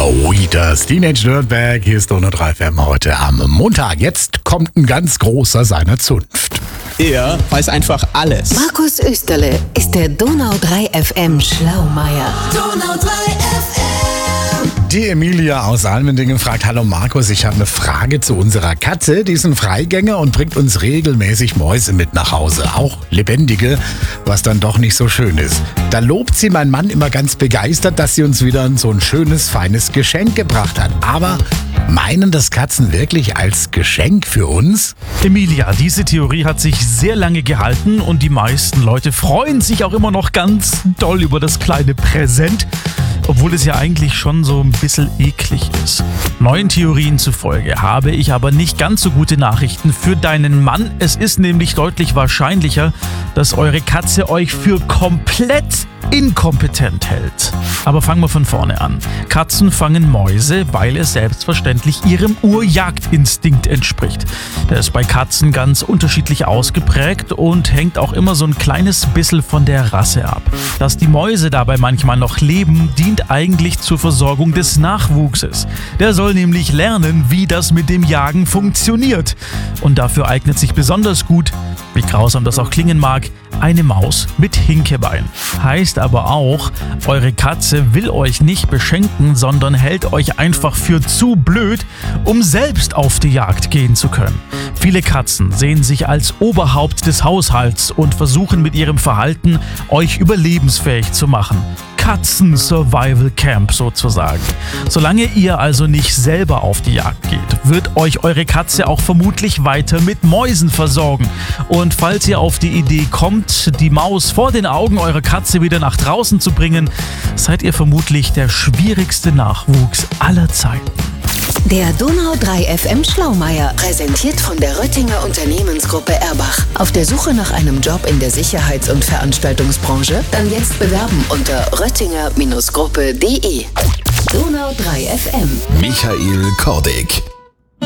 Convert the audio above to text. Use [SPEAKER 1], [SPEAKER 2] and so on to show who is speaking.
[SPEAKER 1] Weeders, Teenage Dirtbag, hier ist Donau 3 FM heute am Montag. Jetzt kommt ein ganz großer seiner Zunft.
[SPEAKER 2] Er weiß einfach alles.
[SPEAKER 3] Markus Österle ist der Donau 3 FM Schlaumeier.
[SPEAKER 4] Donau 3 FM.
[SPEAKER 1] Die Emilia aus Almendingen fragt: Hallo Markus, ich habe eine Frage zu unserer Katze. Die ist ein Freigänger und bringt uns regelmäßig Mäuse mit nach Hause. Auch lebendige, was dann doch nicht so schön ist. Da lobt sie mein Mann immer ganz begeistert, dass sie uns wieder so ein schönes, feines Geschenk gebracht hat. Aber meinen das Katzen wirklich als Geschenk für uns?
[SPEAKER 5] Emilia, diese Theorie hat sich sehr lange gehalten und die meisten Leute freuen sich auch immer noch ganz doll über das kleine Präsent, obwohl es ja eigentlich schon so ein bisschen eklig ist. Neuen Theorien zufolge habe ich aber nicht ganz so gute Nachrichten für deinen Mann. Es ist nämlich deutlich wahrscheinlicher, dass eure Katze euch für komplett inkompetent hält. Aber fangen wir von vorne an. Katzen fangen Mäuse, weil es selbstverständlich ihrem Urjagdinstinkt entspricht. Der ist bei Katzen ganz unterschiedlich ausgeprägt und hängt auch immer so ein kleines bisschen von der Rasse ab. Dass die Mäuse dabei manchmal noch leben, dient eigentlich zur Versorgung des Nachwuchses. Der soll nämlich lernen, wie das mit dem Jagen funktioniert. Und dafür eignet sich besonders gut, wie grausam das auch klingen mag, eine Maus mit Hinkebein. Heißt aber auch, eure Katze will euch nicht beschenken, sondern hält euch einfach für zu blöd, um selbst auf die Jagd gehen zu können. Viele Katzen sehen sich als Oberhaupt des Haushalts und versuchen mit ihrem Verhalten, euch überlebensfähig zu machen. Katzen-Survival-Camp sozusagen. Solange ihr also nicht selber auf die Jagd geht, wird euch eure Katze auch vermutlich weiter mit Mäusen versorgen. Und falls ihr auf die Idee kommt, die Maus vor den Augen eurer Katze wieder nach draußen zu bringen, seid ihr vermutlich der schwierigste Nachwuchs aller Zeiten.
[SPEAKER 3] Der Donau 3 FM Schlaumeier, präsentiert von der Röttinger Unternehmensgruppe Erbach. Auf der Suche nach einem Job in der Sicherheits- und Veranstaltungsbranche? Dann jetzt bewerben unter röttinger-gruppe.de. Donau 3 FM.
[SPEAKER 4] Michael Kordig.